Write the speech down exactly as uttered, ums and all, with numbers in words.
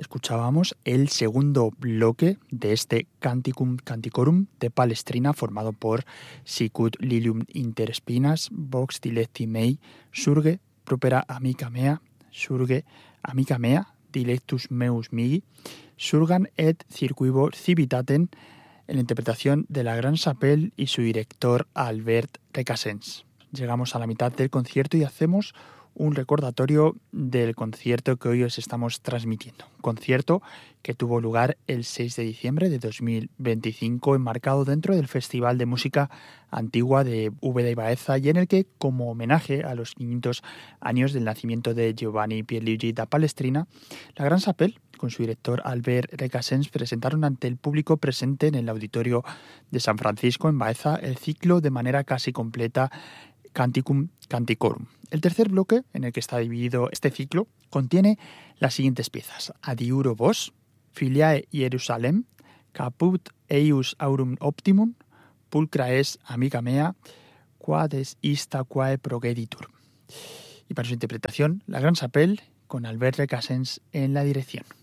escuchábamos el segundo bloque de este Canticum Canticorum de Palestrina, formado por Sicut Lilium inter spinas, vox dilecti mei, surge propera amica mea, surge amica mea, dilectus meus mihi, surgan et circuivo civitaten, en la interpretación de la Gran Chapelle y su director Albert Recasens. Llegamos a la mitad del concierto y hacemos un recordatorio del concierto que hoy os estamos transmitiendo. Un concierto que tuvo lugar el seis de diciembre de dos mil veinticinco, enmarcado dentro del Festival de Música Antigua de Úbeda y Baeza, y en el que, como homenaje a los quinientos años del nacimiento de Giovanni Pierluigi da Palestrina, la Gran Chapelle, con su director Albert Recasens, presentaron ante el público presente en el auditorio de San Francisco en Baeza el ciclo de manera casi completa Canticum Canticorum. El tercer bloque, en el que está dividido este ciclo, contiene las siguientes piezas: Adiuro vos, Filiae Hierusalem, Caput eius aurum optimum, Pulcra es amica mea, Quades ista quae progeditur. Y para su interpretación, la Gran Chapelle, con Albert Recasens en la dirección.